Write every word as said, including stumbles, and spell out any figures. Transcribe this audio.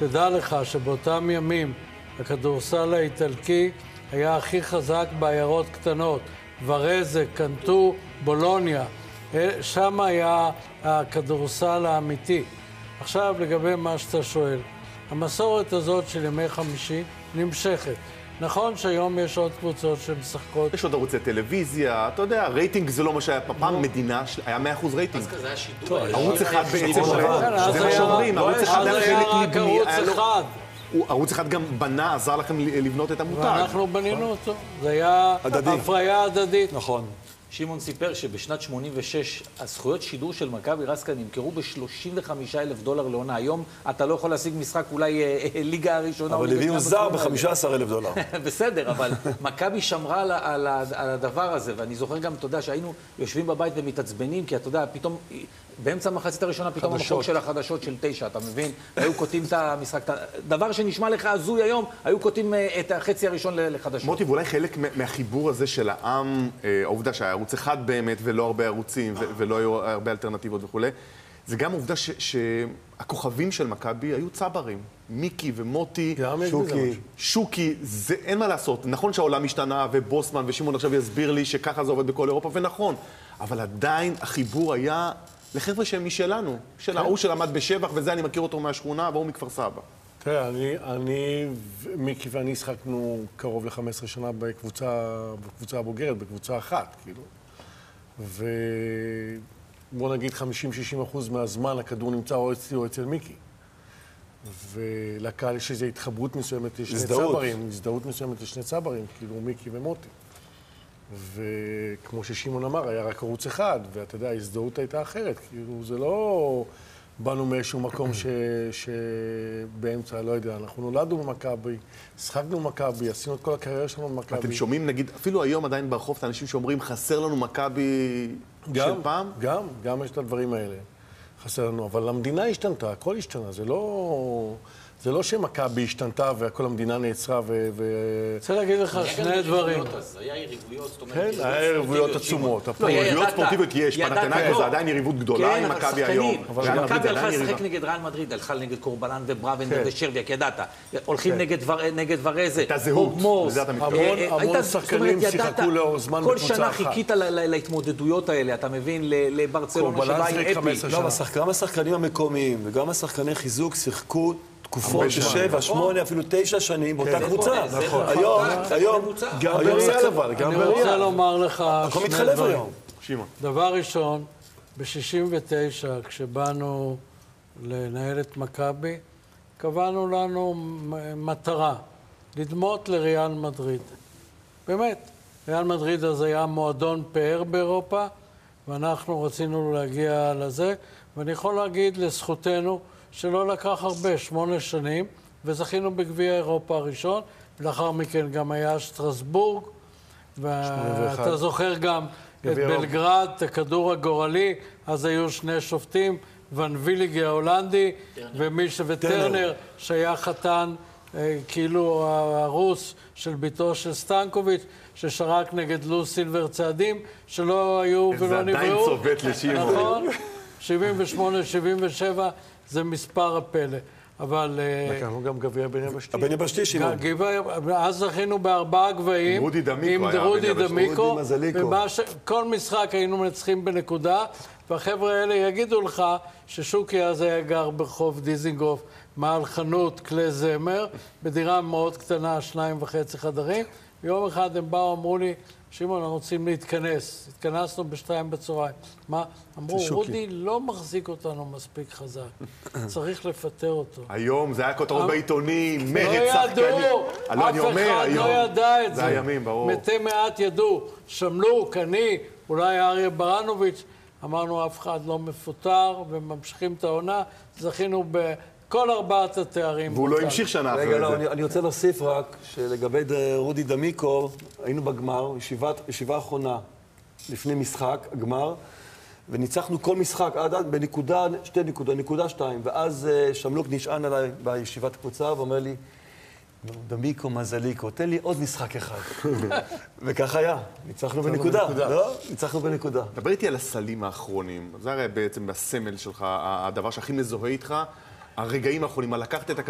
תדע לך שבאותם ימים הכדורסל האיטלקי היה הכי חזק בעיירות קטנות, ורזה, קנטו, בולוניה. שם היה הכדורסל האמיתי. עכשיו, לגבי מה שאתה שואל, המסורת הזאת של ימי חמישי נמשכת. נכון שהיום יש עוד קבוצות שמשחקות. יש עוד ערוצי טלוויזיה, אתה יודע, רייטינג זה לא מה שהיה פעם, מדינה, היה מאה אחוז רייטינג. אז כזה היה שידור. ערוץ אחד בעצם, זה מה שאומרים, ערוץ אחד היה חלק מבנייה. ערוץ אחד גם בנה, עזר לכם לבנות את המותג. ואנחנו בנינו אותו. זה היה הפריה הדדית. נכון. שמעון סיפר שבשנת שמונים ושש הזכויות שידור של מכבי רסקה נמכרו ב-שלושים וחמישה אלף דולר לעונה. היום אתה לא יכול להשיג משחק אולי ליגה הראשונה. אבל הביאו זר ב-חמישה עשר אלף דולר. בסדר, אבל מכבי שמרה על, על, על הדבר הזה, ואני זוכר גם, אתה יודע, שהיינו יושבים בבית ומתעצבנים, כי אתה יודע, פתאום, באמצע המחצית הראשונה, פתאום המחוק של החדשות של תשע, אתה מבין? היו כותבים את המשחק. דבר שנשמע לך הזוי היום, היו כותבים את החצי הראשון לחדשות. מוטי, ואולי חלק מהחיבור הזה של העם, העובדה שהיה ערוץ אחד באמת, ולא הרבה ערוצים, ולא היו הרבה אלטרנטיבות וכו', זה גם עובדה שהכוכבים של מכבי היו צברים. מיקי ומוטי, שוקי. שוקי, זה אין מה לעשות. נכון שהעולם השתנה, ובוסמן ושמעון עכשיו יסביר לי שככה זה עובד בכל אירופה, ונכון. אבל עדיין החיבור היה לחבר'ה שהם משלנו. של ההוא שלמד בשבח, וזה אני מכיר אותו מהשכונה, והוא מכפר סבא. תראה, אני, אני, מיקי ואני שחקנו קרוב ל-חמש עשרה שנה בקבוצה, בקבוצה הבוגרת, בקבוצה אחת, כאילו. ובוא נגיד חמישים שישים אחוז מהזמן הכדור נמצא או אצלי או אצל מיקי. ולקהל יש איזו התחברות מסוימת לשני צברים, הזדהות מסוימת לשני צברים, כאילו מיקי ומוטי. וכמו ששימון אמר, היה רק ערוץ אחד, ואתה יודע, ההזדהות הייתה אחרת. כאילו, זה לא באנו מאיזשהו מקום ש... שבאמצע, לא יודע, אנחנו נולדנו במכבי, שחקנו במכבי, עשינו את כל הקריירה שלנו במכבי. אתם שומעים, נגיד, אפילו היום עדיין ברחוב, את האנשים שאומרים, חסר לנו מכבי של פעם? גם, גם יש את הדברים האלה. חסר לנו, אבל המדינה השתנתה, הכל השתנה, זה לא... זה לא שמכבי השתנתה וכל המדינה נעצרה ו... רוצה להגיד לך שני דברים. היה יריבויות, זאת אומרת... כן, היה יריבויות עצומות. לא, יריבויות ספורטיביות יש, פנתנאיקוס זה עדיין יריבות גדולה עם מכבי היום. מכבי הלכה לשחק נגד ריאל מדריד, הלכה נגד קורבלן ובראבן ושרביאק, ידעת. הולכים נגד ורזה. הייתה זהות, לזה אתה מתכוון. המון שחקנים שיחקו לאור זמן כל בקבוצה שנה אחת. חיכית להתמודדויות האלה, אתה מבין, לברצלונה שבה עם אפי. גם השחקנים המקומיים וגם השחקני חיזוק שיחקו תקופות שבע, שמונה, אפילו תשע שנים באותה קבוצה. נכון. היום, היום, גם בריאל אבל, גם בריאל. אני רוצה לומר לך הכל מתחלף היום. שמעון. דבר ראשון, ב-שישים ותשע, כשבאנו לנהל את מכבי, קבענו לנו מטרה, לדמות לריאל מדריד. באמת, ריאל מדריד אז היה מועדון פאר באירופה, ואנחנו רצינו להגיע לזה, ואני יכול להגיד לזכותנו, שלא לקח הרבה, שמונה שנים, וזכינו בגביע אירופה הראשון, ולאחר מכן גם היה שטרסבורג, ואתה זוכר גם את בלגרד, את הכדור הגורלי, אז היו שני שופטים, ון ויליגי ההולנדי, וטרנר, שהיה חתן, כאילו הרוס של ביתו של סטנקוביץ', ששרק נגד לו סילבר צעדים, שלא היו ולא נבראו. זה עדיין צובט לשימון. נכון, שבעים ושמונה שבעים ושבע. זה מספר הפלא, אבל... לקחנו גם גביע בן יבשתי. הבן יבשתי, שמעון. אז זכינו בארבעה גבהים. עם רודי דמיקו היה בן יבשתי. רודי מזליקו. כל משחק היינו מנצחים בנקודה, והחבר'ה האלה יגידו לך ששוקי אז היה גר ברחוב דיזינגוף, מעל חנות כלי זמר, בדירה מאוד קטנה, שניים וחצי חדרים. ויום אחד הם באו, אמרו לי, שמעון, אנחנו רוצים להתכנס. התכנסנו בשתיים בצהריים. מה? אמרו, רודי לא מחזיק אותנו מספיק חזק. צריך לפטר אותו. היום זה היה כותרות בעיתונים, מרד שחקני. לא ידעו, אף אחד לא ידע את זה. זה הימים, ברור. מתי מעט ידעו. שמלוק, אני, אולי אריה ברנוביץ', אמרנו, אף אחד לא מפוטר, וממשיכים את העונה. זכינו ב... כל ארבעת התארים. והוא לא המשיך שנה אחרי זה. רגע, לא, אני, אני רוצה להוסיף רק שלגבי רודי דמיקו, היינו בגמר, ישיבת, ישיבה האחרונה לפני משחק, הגמר, וניצחנו כל משחק עד עד בנקודה, שתי נקודה, נקודה שתיים, ואז שמלוק נשען עליי בישיבת הקבוצה ואומר לי, דמיקו, מזליקו, תן לי עוד משחק אחד. וכך היה, ניצחנו בנקודה. לא? ניצחנו בנקודה. דבר איתי על הסלים האחרונים. זה הרי בעצם בסמל שלך, הדבר שהכי מזוהה איתך, הרגעים האחרונים, לקחת את הכדור